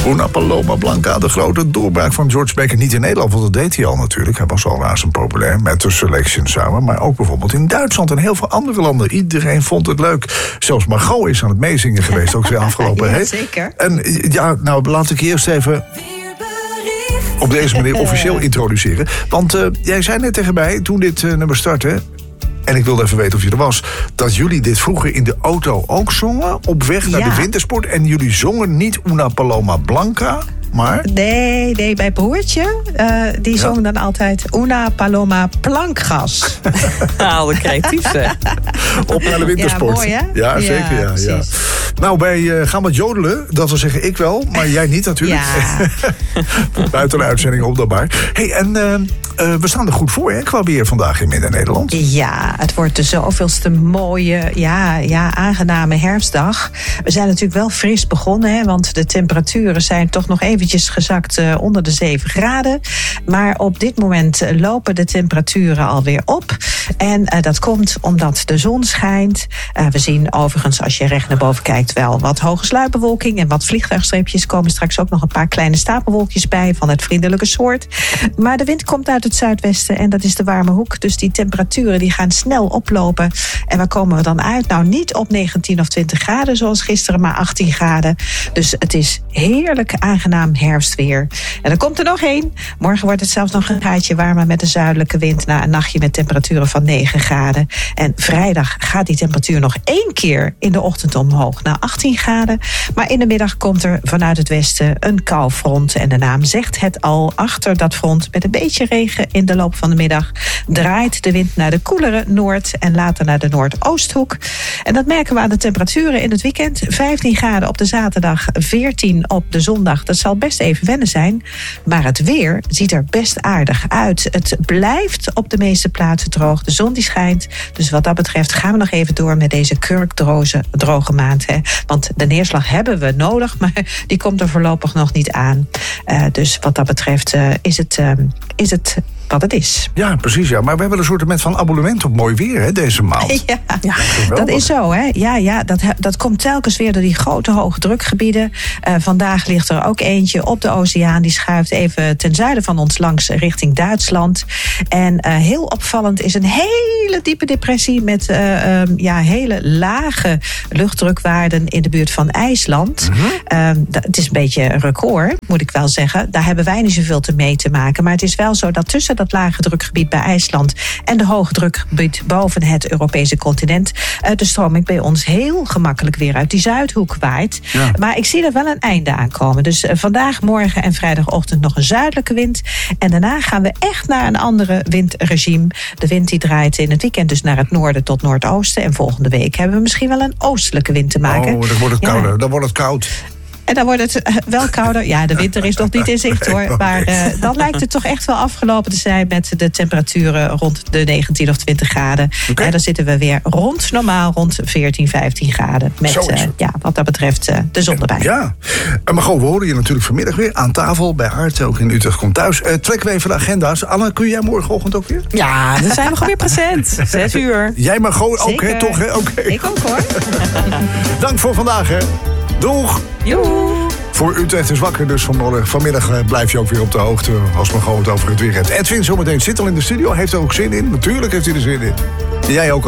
Una Paloma Blanca, de grote doorbraak van George Baker. Niet in Nederland, want dat deed hij al natuurlijk. Hij was al razend populair met de Selection samen. Maar ook bijvoorbeeld in Duitsland en heel veel andere landen. Iedereen vond het leuk. Zelfs Margot is aan het meezingen geweest, ook weer afgelopen. Ja, zeker. En ja, nou laat ik eerst even op deze manier officieel introduceren. Want jij zei net tegen mij, toen dit nummer startte, en ik wilde even weten of je er was, dat jullie dit vroeger in de auto ook zongen, op weg naar de wintersport. En jullie zongen niet Una Paloma Blanca, maar... Nee, bij broertje, die zong dan altijd Una Paloma Plankgas. Nou, wat creatief zeg. Op naar de wintersport. Ja, mooi hè? Ja, zeker. Ja. Nou, bij Gaan wat jodelen, dat wil zeggen ik wel, maar jij niet natuurlijk. Ja. Buiten de uitzending op dan maar. Hey, en we staan er goed voor hè, qua weer vandaag in Midden-Nederland. Ja, het wordt de zoveelste mooie, aangename herfstdag. We zijn natuurlijk wel fris begonnen, hè, want de temperaturen zijn toch nog eventjes gezakt onder de 7 graden. Maar op dit moment lopen de temperaturen alweer op. En dat komt omdat de zon schijnt. We zien overigens, als je recht naar boven kijkt, wel wat hoge sluipbewolking en wat vliegtuigstreepjes. Komen straks ook nog een paar kleine stapelwolkjes bij van het vriendelijke soort. Maar de wind komt uit het zuidwesten en dat is de warme hoek. Dus die temperaturen die gaan snel oplopen. En waar komen we dan uit? Nou, niet op 19 of 20 graden zoals gisteren, maar 18 graden. Dus het is heerlijk aangenaam herfstweer. En er komt er nog één. Morgen wordt het zelfs nog een gaatje warmer met de zuidelijke wind na een nachtje met temperaturen van 9 graden. En vrijdag gaat die temperatuur nog 1 keer in de ochtend omhoog naar 18 graden. Maar in de middag komt er vanuit het westen een koufront. En de naam zegt het al. Achter dat front met een beetje regen in de loop van de middag draait de wind naar de koelere noord en later naar de noordoosthoek. En dat merken we aan de temperaturen in het weekend. 15 graden op de zaterdag, 14 op de zondag. Dat zal best even wennen zijn. Maar het weer ziet er best aardig uit. Het blijft op de meeste plaatsen droog. De zon die schijnt. Dus wat dat betreft gaan we nog even door met deze kurkdroge maand. Hè. Want de neerslag hebben we nodig, maar die komt er voorlopig nog niet aan. Dus wat dat betreft is het wat het is. Ja, precies. Ja. Maar we hebben een soort van abonnement op mooi weer hè, deze maand. Ja, dat is zo. Hè? Ja, dat komt telkens weer door die grote hoge drukgebieden. Vandaag ligt er ook eentje op de oceaan. Die schuift even ten zuiden van ons langs richting Duitsland. En heel opvallend is een hele diepe depressie met hele lage luchtdrukwaarden in de buurt van IJsland. Het is een beetje een record, moet ik wel zeggen. Daar hebben wij niet zoveel mee te maken. Maar het is wel zo dat tussen dat lage drukgebied bij IJsland en de hoge drukgebied boven het Europese continent de stroming bij ons heel gemakkelijk weer uit die Zuidhoek waait. Ja. Maar ik zie er wel een einde aankomen. Dus vandaag, morgen en vrijdagochtend nog een zuidelijke wind. En daarna gaan we echt naar een andere windregime. De wind die draait in het weekend dus naar het noorden tot noordoosten. En volgende week hebben we misschien wel een oostelijke wind te maken. Oh, dan wordt het kouder. Ja. Dan wordt het koud. En dan wordt het wel kouder. Ja, de winter is nog niet in zicht hoor. Maar dan lijkt het toch echt wel afgelopen te zijn met de temperaturen rond de 19 of 20 graden. Okay. En dan zitten we weer rond 14, 15 graden. Met wat dat betreft de zon erbij. Ja, maar gewoon, we horen je natuurlijk vanmiddag weer aan tafel bij Aart, ook in Utrecht komt thuis. Trekken we even de agenda's. Anne, kun jij morgenochtend ook weer? Ja, dan zijn we gewoon weer present. 6 uur. Jij mag gewoon ook, hè? Toch, hè? Okay. Ik ook hoor. Dank voor vandaag, hè. Doeg! Joe! Voor Utrecht is wakker, dus vanmiddag blijf je ook weer op de hoogte als we gewoon het over het weer hebt. Edwin zometeen zit al in de studio, heeft er ook zin in. Natuurlijk heeft hij er zin in. Jij ook al.